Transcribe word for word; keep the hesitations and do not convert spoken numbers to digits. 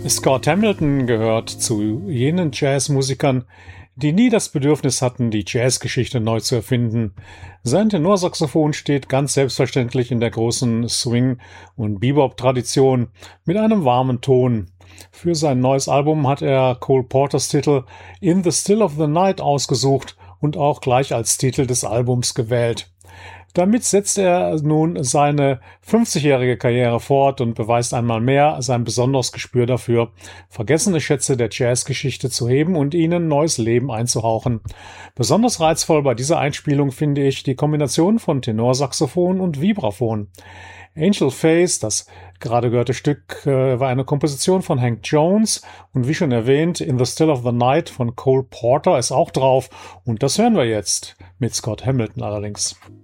Scott Hamilton gehört zu jenen Jazzmusikern, die nie das Bedürfnis hatten, die Jazzgeschichte neu zu erfinden. Sein Tenorsaxophon steht ganz selbstverständlich in der großen Swing- und Bebop-Tradition mit einem warmen Ton. Für sein neues Album hat er Cole Porters Titel In the Still of the Night ausgesucht und auch gleich als Titel des Albums gewählt. Damit setzt er nun seine fünfzigjährige Karriere fort und beweist einmal mehr sein besonderes Gespür dafür, vergessene Schätze der Jazzgeschichte zu heben und ihnen neues Leben einzuhauchen. Besonders reizvoll bei dieser Einspielung finde ich die Kombination von Tenorsaxophon und Vibraphon. Angel Face, das gerade gehörte Stück, äh, war eine Komposition von Hank Jones und wie schon erwähnt, In the Still of the Night von Cole Porter ist auch drauf und das hören wir jetzt mit Scott Hamilton allerdings.